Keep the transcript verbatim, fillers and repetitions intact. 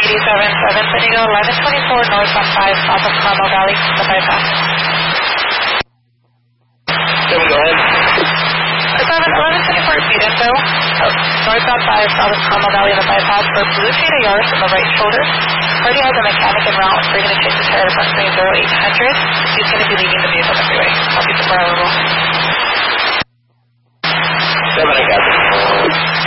three seven seven, San Diego, eleven twenty-four north on five, south of Carmel Valley, the bypass. Can we go ahead? seven, eleven twenty-four feet info, oh, north on five, south of Carmel Valley, the bypass, for blue Toyota Yaris on the right shoulder. Party has a mechanic en route, so you're going to change the tire at approximately zero eight hundred. He's going to be leaving the vehicle on the freeway. I'll be the bar level.